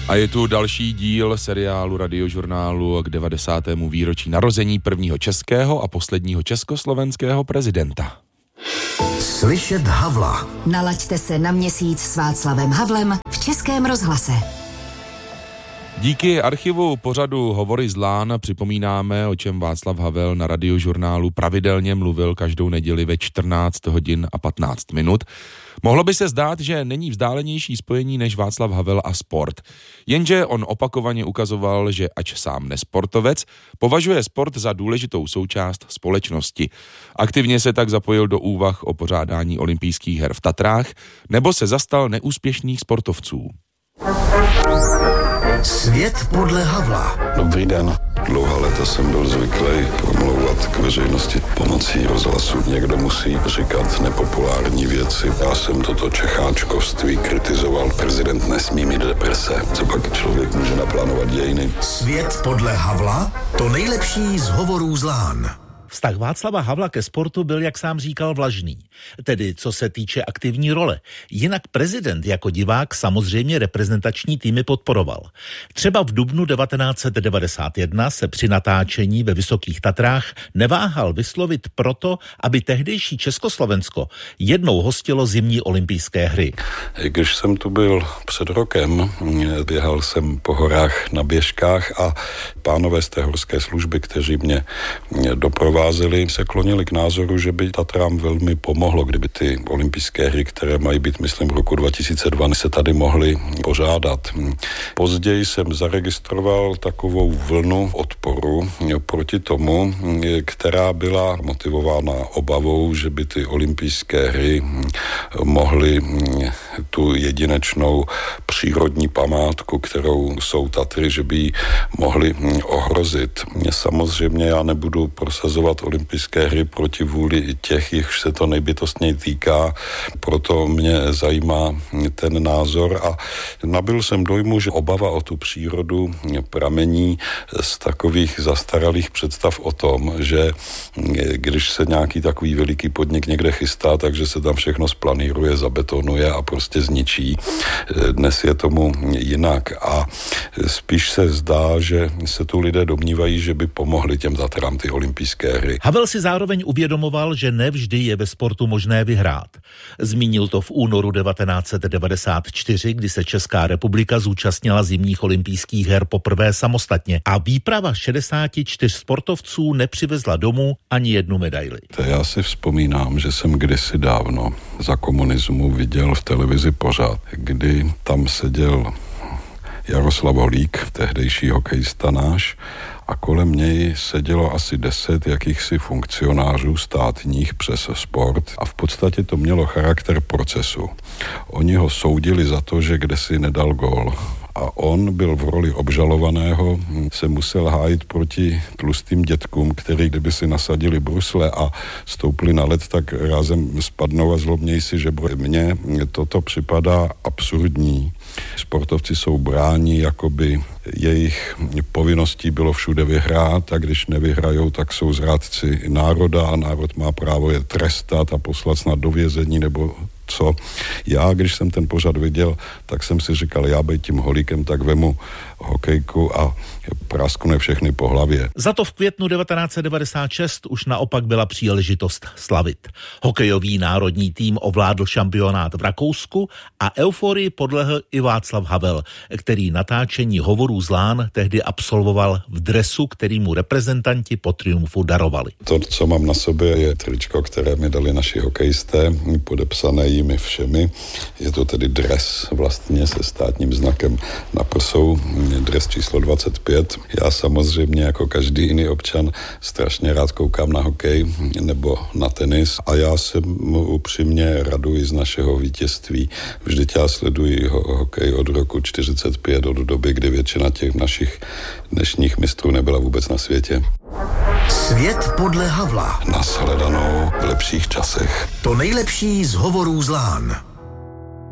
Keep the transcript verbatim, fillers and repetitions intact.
A je tu další díl seriálu Radiožurnálu k devadesátému výročí narození prvního českého a posledního československého prezidenta. Slyšet Havla. Nalaďte se na Měsíc s Václavem Havlem v Českém rozhlase. Díky archivu pořadu Hovory z Lán připomínáme, o čem Václav Havel na Radiožurnálu pravidelně mluvil každou neděli ve čtrnáct hodin a patnáct minut. Mohlo by se zdát, že není vzdálenější spojení než Václav Havel a sport. Jenže on opakovaně ukazoval, že ač sám nesportovec, považuje sport za důležitou součást společnosti. Aktivně se tak zapojil do úvah o pořádání olympijských her v Tatrách, nebo se zastal neúspěšných sportovců. Svět podle Havla. Dobrý den. Dlouhá léta jsem byl zvyklý promlouvat k veřejnosti pomocí rozhlasu. Někdo musí říkat nepopulární věci. Já jsem toto čecháčkovství kritizoval. Prezident nesmí mít deprese. Co pak člověk může naplánovat dějiny? Svět podle Havla, to nejlepší z Hovorů z Lán. Vztah Václava Havla ke sportu byl, jak sám říkal, vlažný. Tedy co se týče aktivní role. Jinak prezident jako divák samozřejmě reprezentační týmy podporoval. Třeba v dubnu devatenáct set devadesát jedna se při natáčení ve Vysokých Tatrách neváhal vyslovit proto, aby tehdejší Československo jednou hostilo zimní olympijské hry. Když jsem tu byl před rokem, běhal jsem po horách na běžkách a pánové z té horské služby, kteří mě doprovázeli, se klonili k názoru, že by Tatrám velmi pomohlo, kdyby ty olympijské hry, které mají být, myslím, v roku dva tisíce dva, se tady mohly pořádat. Později jsem zaregistroval takovou vlnu odporu proti tomu, která byla motivována obavou, že by ty olympijské hry mohly tu jedinečnou přírodní památku, kterou jsou Tatry, že by ji mohly ohrozit. Samozřejmě já nebudu prosazovat olympijské hry proti vůli těch, jichž se to nejbytostněji týká, proto mě zajímá ten názor a nabyl jsem dojmu, že obava o tu přírodu pramení z takových zastaralých představ o tom, že když se nějaký takový veliký podnik někde chystá, takže se tam všechno splaníruje, zabetonuje a prostě zničí. Dnes je tomu jinak a spíš se zdá, že se tu lidé domnívají, že by pomohly těm Tatrám ty olympijské hry. Havel si zároveň uvědomoval, že nevždy je ve sportu možné vyhrát. Zmínil to v únoru devatenáct set devadesát čtyři, kdy se Česká republika zúčastnila zimních olympijských her poprvé samostatně a výprava šedesáti čtyř sportovců nepřivezla domů ani jednu medaili. Já si vzpomínám, že jsem kdysi dávno za komunismu viděl v televizi pořad, kdy tam seděl Jaroslav Holík, tehdejší hokejista náš, a kolem něj sedělo asi deset jakýchsi funkcionářů státních přes sport a v podstatě to mělo charakter procesu. Oni ho soudili za to, že kdesi nedal gól. A on byl v roli obžalovaného, se musel hájit proti tlustým dětkům, který kdyby si nasadili brusle a stoupli na led, tak rázem spadnou a zlobněj si, že mně toto připadá absurdní. Sportovci jsou bráni, jakoby jejich povinností bylo všude vyhrát a když nevyhrajou, tak jsou zrádci národa a národ má právo je trestat a poslat snad do vězení nebo co. Já, když jsem ten pořad viděl, tak jsem si říkal, já bej tím Holíkem, tak vemu hokejku a praskne všechny po hlavě. Za to v květnu devatenáct set devadesát šest už naopak byla příležitost slavit. Hokejový národní tým ovládl šampionát v Rakousku a euforii podlehl i Václav Havel, který natáčení Hovorů z Lán tehdy absolvoval v dresu, který mu reprezentanti po triumfu darovali. To, co mám na sobě, je tričko, které mi dali naši hokejisté, podepsané jimi všemi. Je to tedy dres vlastně se státním znakem na prsou, dres číslo dvacet pět. Já samozřejmě jako každý jiný občan strašně rád koukám na hokej nebo na tenis a já se upřímně raduji z našeho vítězství. Vždyť já sleduji ho- hokej od roku čtyřicet pět, od doby, kdy většina těch našich dnešních mistrů nebyla vůbec na světě. Svět podle Havla. Nashledanou v lepších časech. To nejlepší z Hovorů z Lán.